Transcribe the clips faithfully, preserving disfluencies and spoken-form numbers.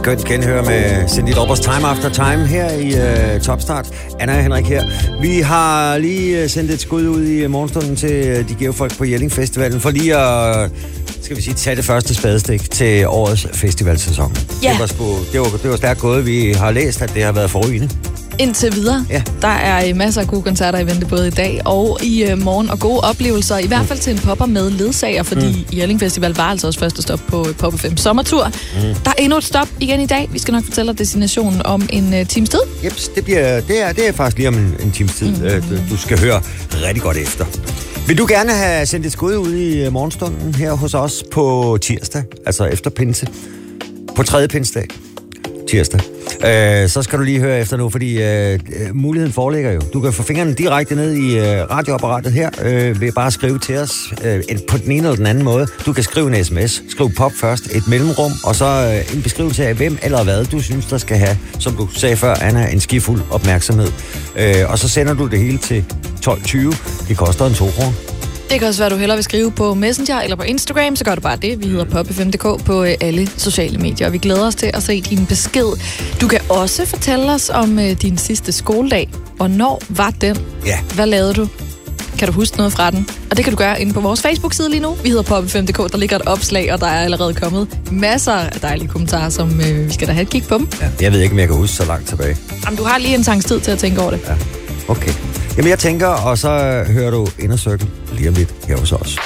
skønt genhør med Cindy Daubers Time After Time her i uh, Topstart. Anna og Henrik her. Vi har lige uh, sendt et skud ud i morgenstunden til uh, de geofolk på Jelling Festivalen, for lige at, uh, skal vi sige, tage det første spadestik til årets festivalsæson. Ja. Det var, sgu, det, var, det var stærkt gået. Vi har læst, at det har været forrygende. Indtil videre. Ja. Der er masser af gode koncerter i vente både i dag og i øh, morgen, og gode oplevelser, i hvert fald til en popper med ledsager, fordi mm. Jelling Festival var altså også første stop på Pop F M Sommertur. Mm. Der er endnu et stop igen i dag. Vi skal nok fortælle dig destinationen om en øh, times tid. Jeps, det, bliver, det, er, det er faktisk lige om en, en times tid, mm. du, du skal høre rigtig godt efter. Vil du gerne have sendt et skud ud i morgenstunden her hos os på tirsdag, altså efter pinse, på tredje pinsedag? Tirsdag. Øh, så skal du lige høre efter nu, fordi øh, muligheden foreligger jo. Du kan få fingrene direkte ned i øh, radioapparatet her, øh, ved bare at skrive til os øh, på den ene eller den anden måde. Du kan skrive en sms, skriv pop først, et mellemrum, og så øh, en beskrivelse af hvem eller hvad du synes, der skal have, som du sagde før, Anna, en skifuld opmærksomhed. Øh, og så sender du det hele til tolv tyve. Det koster en to kroner. Det kan også være, du hellere vil skrive på Messenger eller på Instagram, så gør du bare det. Vi hedder pop f m punktum d k på alle sociale medier, og vi glæder os til at se din besked. Du kan også fortælle os om uh, din sidste skoledag. Hvornår var den? Ja. Hvad lavede du? Kan du huske noget fra den? Og det kan du gøre inde på vores Facebook-side lige nu. Vi hedder pop f m punktum d k. Der ligger et opslag, og der er allerede kommet masser af dejlige kommentarer, som uh, vi skal da have et kig på dem. Ja, jeg ved ikke, om jeg kan huske så langt tilbage. Jamen, du har lige en tanks tid til at tænke over det. Ja, okay. Jamen, jeg tænker, og så hører du Inner Circle lige om lidt her hos os.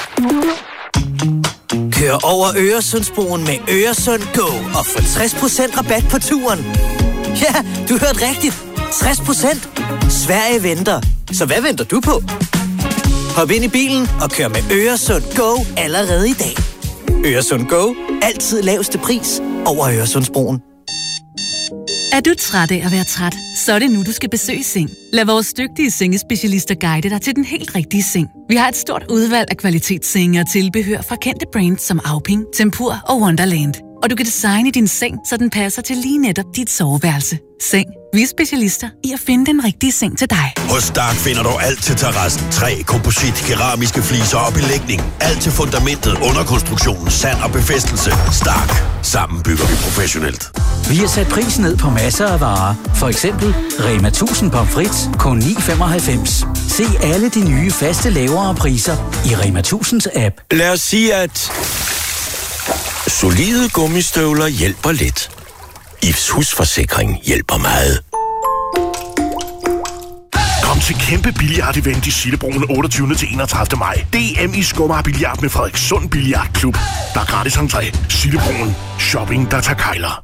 Kør over Øresundsbroen med Øresund Go og få tres procent rabat på turen. Ja, du hørte rigtigt. tres procent. Sverige venter. Så hvad venter du på? Hop ind i bilen og kør med Øresund Go allerede i dag. Øresund Go. Altid laveste pris over Øresundsbroen. Er du træt af at være træt, så er det nu, du skal besøge Seng. Lad vores dygtige sengespecialister guide dig til den helt rigtige seng. Vi har et stort udvalg af kvalitetssenge og tilbehør fra kendte brands som Auping, Tempur og Wonderland. Og du kan designe din seng, så den passer til lige netop dit soveværelse. Seng. Vi er specialister i at finde den rigtige seng til dig. Hos Stark finder du alt til terrassen. Træ, komposit, keramiske fliser og belægning. Alt til fundamentet, underkonstruktionen, sand og befæstelse. Stark. Sammen bygger vi professionelt. Vi har sat prisen ned på masser af varer. For eksempel Rema tusind pomfrits kun ni femoghalvfems. Se alle de nye faste lavere priser i Rema tusinds app. Lad os sige, at solide gummistøvler hjælper lidt. Ifs husforsikring hjælper meget. Kom til kæmpe billiard-event i Sillebroen otteogtyvende til enogtredivte maj. D M i Skummer Billiard med Frederikssund Billiardklub. Der er gratis entré. Sillebroen. Shopping, der tager kejler.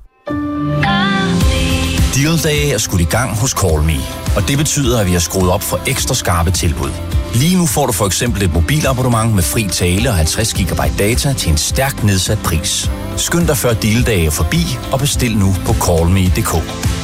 Deal Day er skudt i gang hos Call Me, og det betyder, at vi har skruet op for ekstra skarpe tilbud. Lige nu får du for eksempel et mobilabonnement med fri tale og halvtreds gigabyte data til en stærkt nedsat pris. Skynd dig før Deal Day er forbi og bestil nu på call me punktum d k.